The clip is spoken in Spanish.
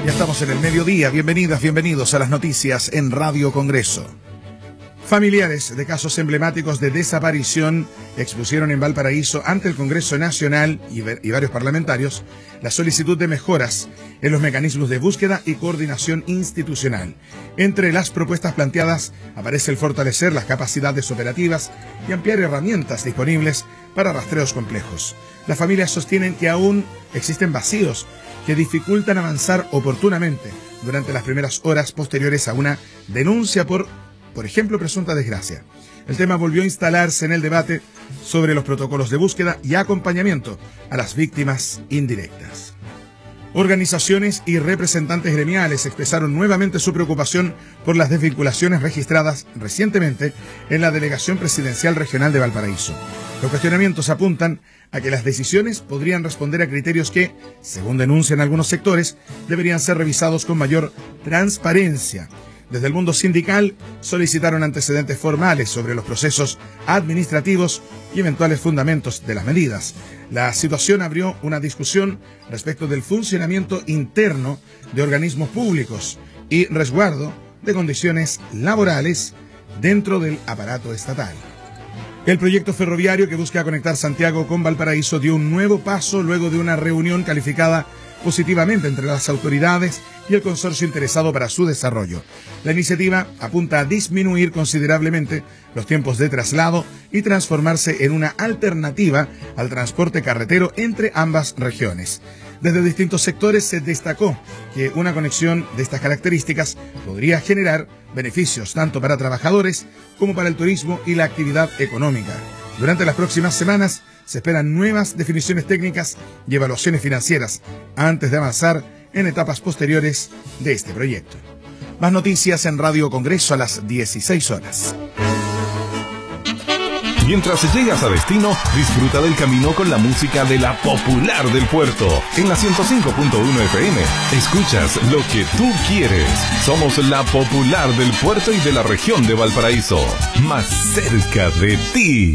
Ya estamos en el mediodía. Bienvenidas, bienvenidos a las noticias en Radio Congreso. Familiares de casos emblemáticos de desaparición expusieron en Valparaíso ante el Congreso Nacional y varios parlamentarios la solicitud de mejoras en los mecanismos de búsqueda y coordinación institucional. Entre las propuestas planteadas aparece el fortalecer las capacidades operativas y ampliar herramientas disponibles para rastreos complejos. Las familias sostienen que aún existen vacíos que dificultan avanzar oportunamente durante las primeras horas posteriores a una denuncia por ejemplo, presunta desgracia. El tema volvió a instalarse en el debate sobre los protocolos de búsqueda y acompañamiento a las víctimas indirectas. Organizaciones y representantes gremiales expresaron nuevamente su preocupación por las desvinculaciones registradas recientemente en la Delegación Presidencial Regional de Valparaíso. Los cuestionamientos apuntan a que las decisiones podrían responder a criterios que, según denuncian algunos sectores, deberían ser revisados con mayor transparencia. Desde el mundo sindical solicitaron antecedentes formales sobre los procesos administrativos y eventuales fundamentos de las medidas. La situación abrió una discusión respecto del funcionamiento interno de organismos públicos y resguardo de condiciones laborales dentro del aparato estatal. El proyecto ferroviario que busca conectar Santiago con Valparaíso dio un nuevo paso luego de una reunión calificada positivamente entre las autoridades y el consorcio interesado para su desarrollo. La iniciativa apunta a disminuir considerablemente los tiempos de traslado y transformarse en una alternativa al transporte carretero entre ambas regiones. Desde distintos sectores se destacó que una conexión de estas características podría generar beneficios tanto para trabajadores como para el turismo y la actividad económica. Durante las próximas semanas se esperan nuevas definiciones técnicas y evaluaciones financieras antes de avanzar en etapas posteriores de este proyecto. Más noticias en Radio Congreso a las 16 horas. Mientras llegas a destino, disfruta del camino con la música de la popular del puerto. En la 105.1 FM, escuchas lo que tú quieres. Somos la popular del puerto y de la región de Valparaíso. Más cerca de ti.